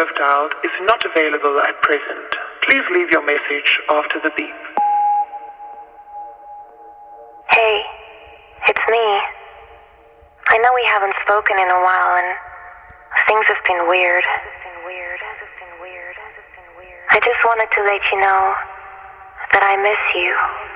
have dialed is not available at present. Please leave your message after the beep. Hey, it's me. I know we haven't spoken in a while and things have been weird. I just wanted to let you know that I miss you.